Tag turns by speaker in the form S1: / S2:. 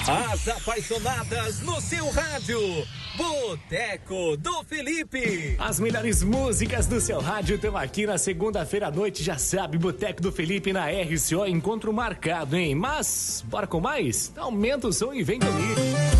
S1: As apaixonadas no seu rádio. Boteco do Felipe.
S2: As melhores músicas do seu rádio estão aqui na segunda-feira à noite, já sabe, Boteco do Felipe na RCO, encontro marcado, hein? Mas, bora com mais? Aumenta o som e vem comigo.